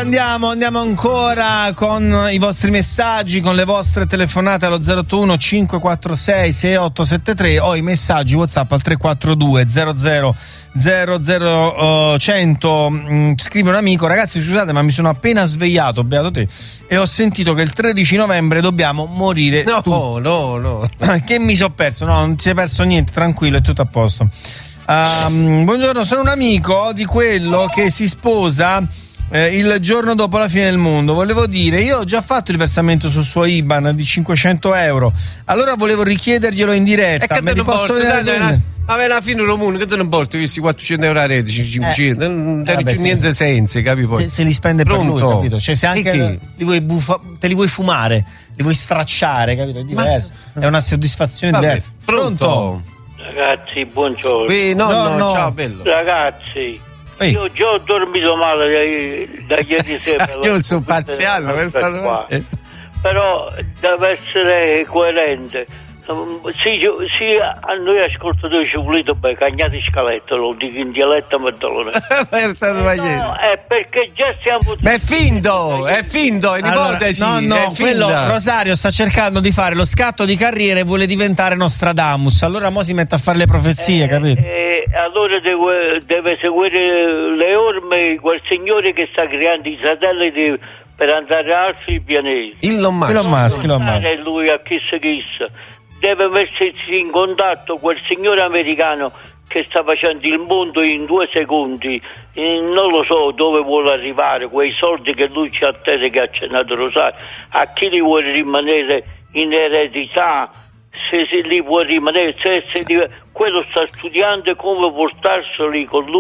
andiamo ancora con i vostri messaggi, con le vostre telefonate allo 081 546 6873 o i messaggi WhatsApp al 342 00 100. Scrive un amico: ragazzi, scusate, ma mi sono appena svegliato, beato te, e ho sentito che il 13 novembre dobbiamo morire tutti. No. Che mi sono perso? No, non si è perso niente, tranquillo, è tutto a posto. Buongiorno, sono un amico di quello che si sposa il giorno dopo la fine del mondo. Volevo dire, io ho già fatto il versamento sul suo IBAN di 500 euro, allora volevo richiederglielo in diretta. E che te ne posso ma alla fine Romano, che te ne porti questi 400 euro a rete, 500, non c'è niente senso, capi poi? Se li spende Pronto? per lui, capito? Cioè, se anche te li vuoi fumare, li vuoi stracciare, capito? È diverso. È una soddisfazione diversa. Pronto? Ragazzi, buongiorno. No, ciao bello. Ragazzi, io già ho dormito male da ieri sera. Io sono parziale, però deve essere coerente. Sì, a noi ascoltatori ci volete bene, cagnate scaletta, lo dico in dialetto metalone. No, è perché già siamo. Ma è finto, è un'ipotesi. No, quello Rosario sta cercando di fare lo scatto di carriera e vuole diventare Nostradamus. Allora mo si mette a fare le profezie, capito? Allora deve seguire le orme quel signore che sta creando i satelliti per andare a altri pianeti. Elon Musk. Lui a chissà. Deve mettersi in contatto quel signore americano che sta facendo il mondo in 2 secondi. Non lo so dove vuole arrivare, quei soldi che lui ci ha atteso, che ha accennato Rosario, a chi li vuole rimanere in eredità, se li vuole rimanere, quello sta studiando come portarseli con lui